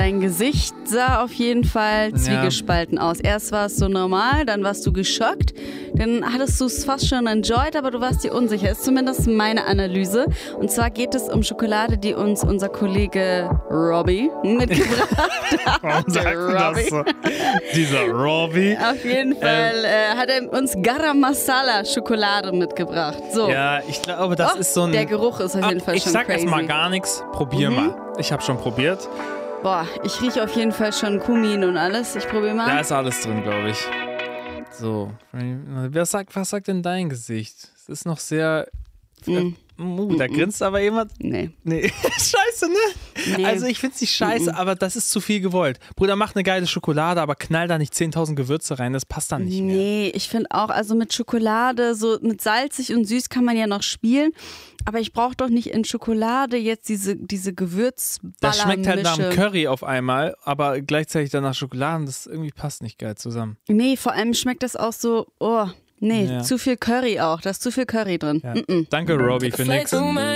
dein Gesicht sah auf jeden Fall zwiegespalten aus. Erst war es so normal, dann warst du geschockt, dann hattest du es fast schon enjoyed, aber du warst dir unsicher. Ist zumindest meine Analyse. Und zwar geht es um Schokolade, die uns unser Kollege Robbie mitgebracht hat. Warum sagt man das so? Dieser Robbie. Auf jeden Fall hat er uns Garam Masala Schokolade mitgebracht. So. Ja, ich glaube, das ist so ein... Der Geruch ist auf jeden Fall schon crazy. Ich sag erstmal gar nichts, probier mal. Ich habe schon probiert. Boah, ich rieche auf jeden Fall schon Kumin und alles. Ich probiere mal. Da ist alles drin, glaube ich. So, was sagt denn dein Gesicht? Es ist noch sehr... da grinst aber jemand. Nee. Scheiße, ne? Nee. Also ich find's nicht scheiße, aber das ist zu viel gewollt. Bruder, mach eine geile Schokolade, aber knall da nicht 10.000 Gewürze rein, das passt dann nicht mehr. Nee, ich finde auch, also mit Schokolade, so mit salzig und süß kann man ja noch spielen, aber ich brauche doch nicht in Schokolade jetzt diese Gewürzballermische. Das schmeckt halt nach einem Curry auf einmal, aber gleichzeitig dann nach Schokolade, das irgendwie passt nicht geil zusammen. Nee, vor allem schmeckt das auch so, zu viel Curry auch, da ist zu viel Curry drin. Ja. Danke, Robbie, für nichts.